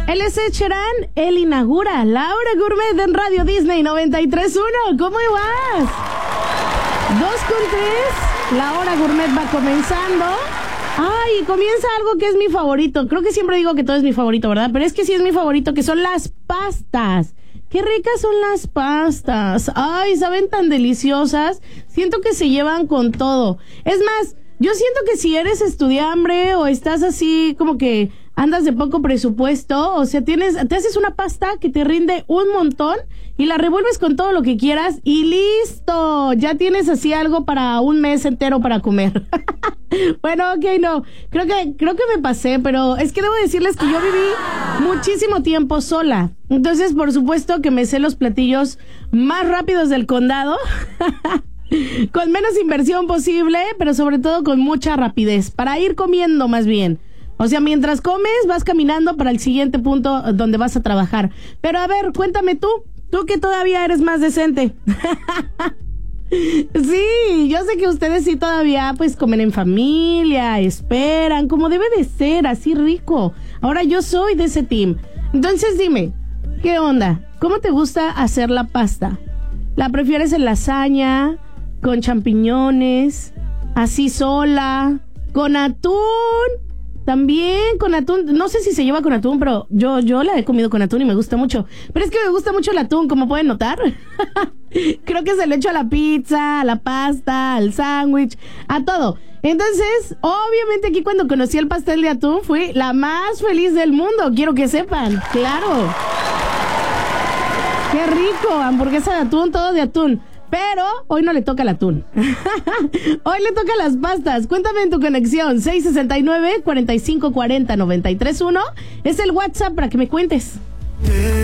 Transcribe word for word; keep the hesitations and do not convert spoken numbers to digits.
Él es Ed Sheeran, él inaugura La Hora Gourmet en Radio Disney noventa y tres punto uno. ¿Cómo vas? Dos con tres, La Hora Gourmet va comenzando. Ay, comienza algo que es mi favorito. Creo que siempre digo que todo es mi favorito, ¿verdad? Pero es que sí es mi favorito, que son las pastas. ¡Qué ricas son las pastas! ¡Ay, saben tan deliciosas! Siento que se llevan con todo. Es más, yo siento que si eres estudiambre o estás así como que andas de poco presupuesto, o sea, tienes, te haces una pasta que te rinde un montón y la revuelves con todo lo que quieras y ¡listo! Ya tienes así algo para un mes entero para comer. Bueno, ok, no, creo que, creo que me pasé, pero es que debo decirles que yo viví muchísimo tiempo sola. Entonces, por supuesto que me sé los platillos más rápidos del condado, con menos inversión posible, pero sobre todo con mucha rapidez, para ir comiendo más bien. O sea, mientras comes, vas caminando para el siguiente punto donde vas a trabajar. Pero a ver, cuéntame tú, tú que todavía eres más decente. Sí, yo sé que ustedes sí todavía pues comen en familia, esperan, como debe de ser, así rico. Ahora yo soy de ese team. Entonces dime, ¿qué onda? ¿Cómo te gusta hacer la pasta? ¿La prefieres en lasaña, con champiñones, así sola, con atún? También con atún, no sé si se lleva con atún, pero yo, yo la he comido con atún y me gusta mucho. Pero es que me gusta mucho el atún, como pueden notar. Creo que se lo echo a la pizza, a la pasta, al sándwich, a todo. Entonces, obviamente aquí cuando conocí el pastel de atún fui la más feliz del mundo, quiero que sepan, claro. Qué rico, hamburguesa de atún, todo de atún. Pero hoy no le toca el atún. Hoy le toca las pastas. Cuéntame en tu conexión. seis sesenta y nueve, cuarenta y cinco cuarenta, noventa y tres uno. Es el WhatsApp para que me cuentes.